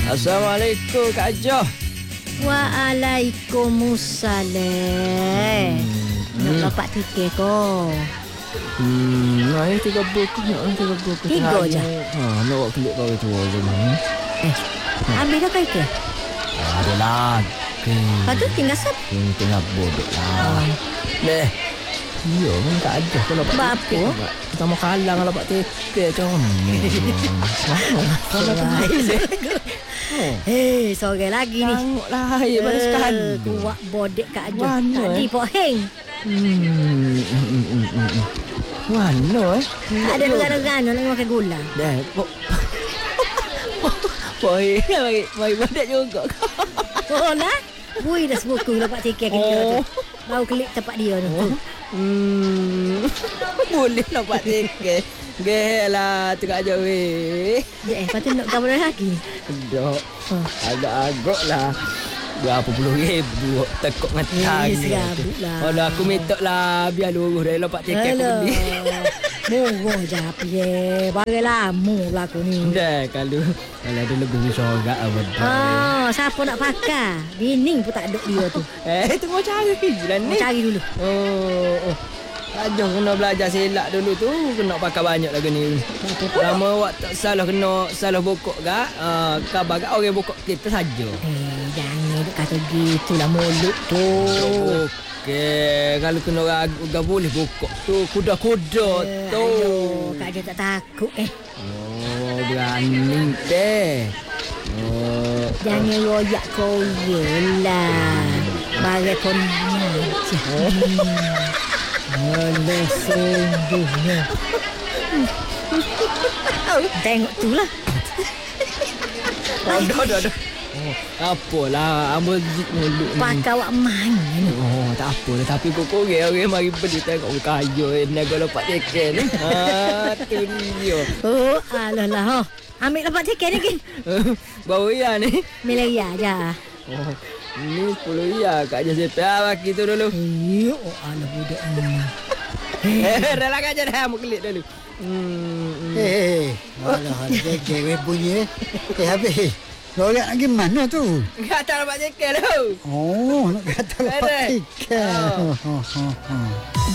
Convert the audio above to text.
Assalamualaikum Kak Joh. Waalaikumsalam. Nak dapat tiket ko. Ni 3 buku nak 3 buku. 3 je. Nak buat kulit kau itu rumah. Ambil dah kai ke? Ada lagi. Lepas tu tinggal sap. Tengah bodoh lah. Deh. Ya, kan tak ada kalau dapat Apa? Kita mau kalah kalau dapat tiket macam ni. Sore lagi ni. Tengoklah, ya pada sekali. Kuat bodek Kak Jo. Mana, Tadi Pok Heng. Mana Ada negara-negara nak makan gula. Dah, Boy, mari bodek juga. Oh lah. Bui dah sebuku dapat tiket kita tu. Baru klik tempat dia tu. Boleh dapat tiket. Gelah tu Kak Jo weh. Lepas tu nak gambar lagi. Dok. Agak agak lah. Berapa puluh ribu tekuk ngetang. Serabut lah. Kalau aku minta lah biar lurus dah dapat tiket aku beli. Murah je api ye. Barang lama lah aku ni. Dah kalau ada lebih sorak apa dah. Siapa nak pakai? Bining pun tak ada dia tu. Tengok cari lah ni. Cari dulu. Ajong kena belajar silap dulu tu. Kena pakai banyak lagu ni. Lama awak tak salah kena salah bokok gak. Khabar gak orang bokok kita saja. Jangan duk kata gitulah mulut tu. Okey, kalau kena ragu gak boleh bokok tu. Kuda-kuda tu. Kak Jo tak takut Berani deh. Jangan royak kau yelah. Barang kau ni aja. Alah sungguhnya. Tengok tu lah. Dah. Apalah, ambil mulut ni. Pakai awak main. Tak apa dah. Tapi kau orang mari beli tengok kaya ni kalau dapat tiket ni. Tu dia. Alah lah. Ambil dapat tiket ni kan? Baru ya ni. Milia je. Ni 10 ya Kak Jo siapa bagi tu dulu. Alah budak ni. Relax aja dah mau klik dulu. Alah, cewek bunyi. Habis. Lorak lagi mana tu? Enggak tak dapat tiket tu. Nak kata dapat tiket.